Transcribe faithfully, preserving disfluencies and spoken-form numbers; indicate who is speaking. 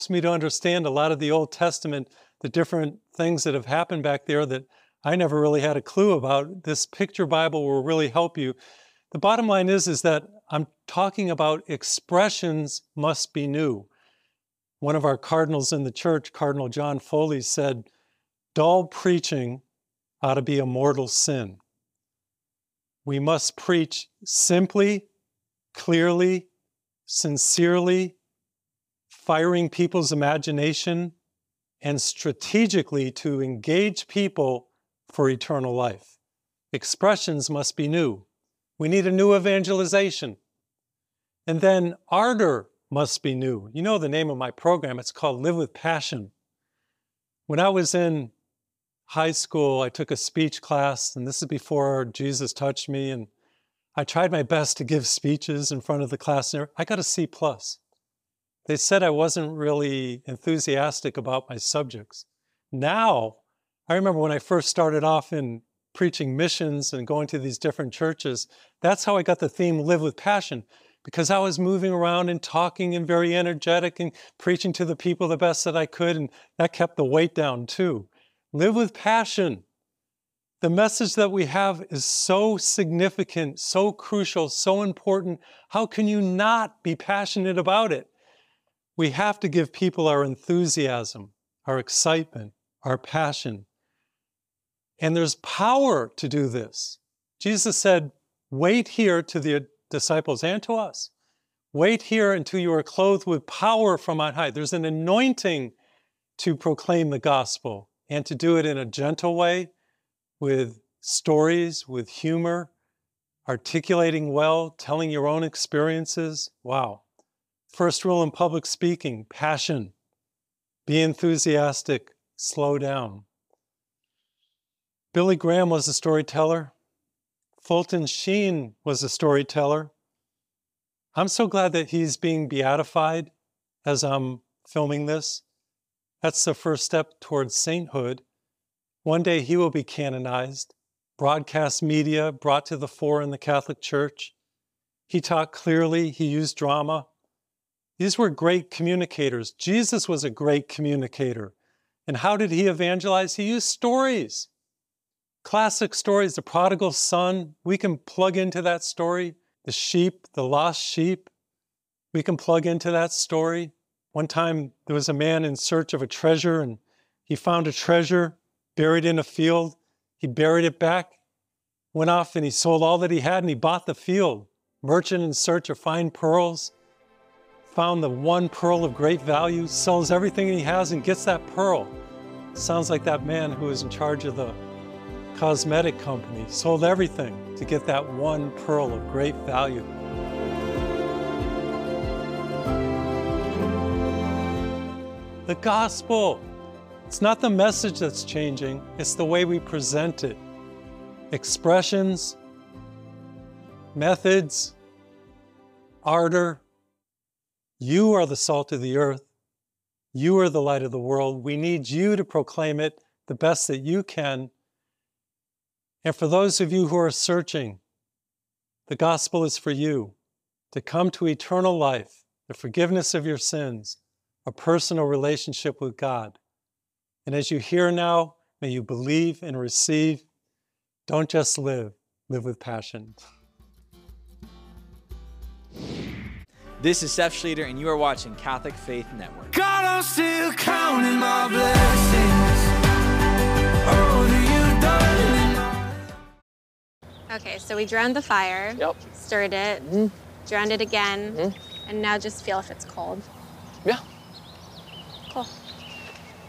Speaker 1: me to understand a lot of the Old Testament, the different things that have happened back there that I never really had a clue about. This picture Bible will really help you. The bottom line is, is that I'm talking about expressions must be new. One of our cardinals in the church, Cardinal John Foley, said, dull preaching ought to be a mortal sin. We must preach simply, clearly, sincerely, firing people's imagination, and strategically to engage people for eternal life. Expressions must be new. We need a new evangelization. And then ardor must be new. You know the name of my program, it's called Live with Passion. When I was in high school, I took a speech class, and this is before Jesus touched me, and I tried my best to give speeches in front of the class. I got a C plus. They said I wasn't really enthusiastic about my subjects. Now, I remember when I first started off in preaching missions and going to these different churches, that's how I got the theme Live with Passion, because I was moving around and talking and very energetic and preaching to the people the best that I could, and that kept the weight down too. Live with passion. The message that we have is so significant, so crucial, so important. How can you not be passionate about it? We have to give people our enthusiasm, our excitement, our passion. And there's power to do this. Jesus said, wait here to the disciples and to us. Wait here until you are clothed with power from on high. There's an anointing to proclaim the gospel and to do it in a gentle way, with stories, with humor, articulating well, telling your own experiences. Wow. First rule in public speaking, passion. Be enthusiastic, slow down. Billy Graham was a storyteller. Fulton Sheen was a storyteller. I'm so glad that he's being beatified as I'm filming this. That's the first step towards sainthood. One day he will be canonized, broadcast media brought to the fore in the Catholic Church. He taught clearly, he used drama. These were great communicators. Jesus was a great communicator. And how did he evangelize? He used stories. Classic stories, the prodigal son, we can plug into that story. The sheep, the lost sheep, we can plug into that story. One time there was a man in search of a treasure, and he found a treasure buried in a field. He buried it back, went off and he sold all that he had and he bought the field. Merchant in search of fine pearls, found the one pearl of great value, sells everything he has and gets that pearl. Sounds like that man who was in charge of the cosmetic company, sold everything to get that one pearl of great value. The gospel. It's not the message that's changing, it's the way we present it. Expressions, methods, ardor. You are the salt of the earth. You are the light of the world. We need you to proclaim it the best that you can. And for those of you who are searching, the gospel is for you, to come to eternal life, the forgiveness of your sins, a personal relationship with God. And as you hear now, may you believe and receive. Don't just live, live with passion.
Speaker 2: This is Seth Schlueter, and you are watching Catholic Faith Network.
Speaker 3: God, I'm still counting my blessings. Oh, you done in my...
Speaker 4: Okay, so we drowned the fire,
Speaker 5: Yep.
Speaker 4: stirred it,
Speaker 5: Mm-hmm.
Speaker 4: drowned it again,
Speaker 5: Mm-hmm.
Speaker 4: and now just feel if it's cold.
Speaker 5: Yeah.
Speaker 4: Cool.